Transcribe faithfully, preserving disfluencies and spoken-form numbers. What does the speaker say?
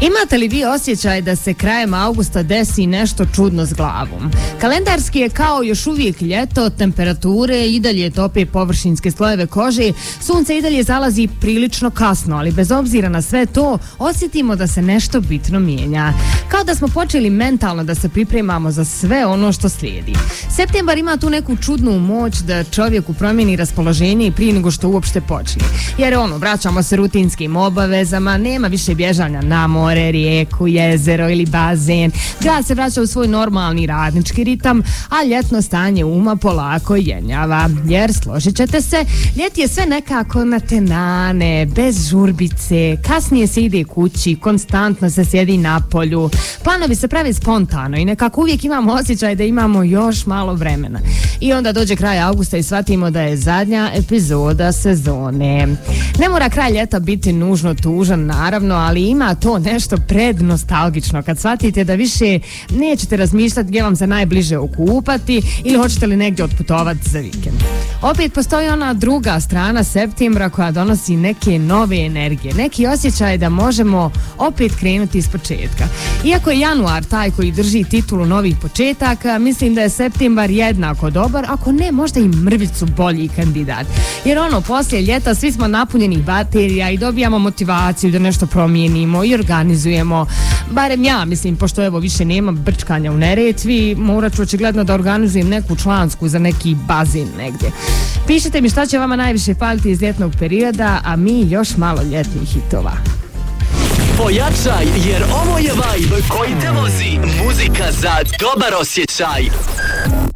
Imate li vi osjećaj da se krajem augusta desi nešto čudno s glavom? Kalendarski je kao još uvijek ljeto, temperature i dalje tope površinske slojeve kože, sunce i dalje zalazi prilično kasno, ali bez obzira na sve to, osjetimo da se nešto bitno mijenja. Kao da smo počeli mentalno da se pripremamo za sve ono što slijedi. Septembar ima tu neku čudnu moć da čovjeku promijeni raspoloženje i prije nego što uopšte počne. Jer ono, vraćamo se rutinskim obavezama, nema više bježanja na more, rijeku, jezero ili bazen. Grad se vraća u svoj normalni radnički ritam, a ljetno stanje uma polako jenjava. Jer, složit ćete se, ljeti je sve nekako na tenane, bez žurbice, kasnije se ide kući, konstantno se sjedi na polju. Planovi se pravi spontano i nekako uvijek imamo osjećaj da imamo još malo vremena. I onda dođe kraj augusta i shvatimo da je zadnja epizoda sezone. Ne mora kraj ljeta biti nužno tužan, naravno, ali ima to nešto prednostalgično kad shvatite da više nećete razmišljati gdje vam se najbliže okupati ili hoćete li negdje otputovati za vikend. Opet postoji ona druga strana septembra koja donosi neke nove energije, neki osjećaj da možemo opet krenuti iz početka. Iako je januar taj koji drži titulu novih početaka, mislim da je septembar jednako dobar, ako ne možda i mrvicu bolji kandidat. Jer ono, poslije ljeta svi smo napunjenih baterija i dobijamo motivaciju da nešto promijenimo i organizujemo. Barem ja mislim, pošto evo više nema brčkanja u Neretvi, morat ću očigledno da organizujem neku člansku za neki bazin negdje. Pišite mi šta će vama najviše faliti iz ljetnog perioda, a mi još malo ljetnih hitova. Pojačaj, jer ovo je vibe koji te vozi. Muzika za dobar osjećaj.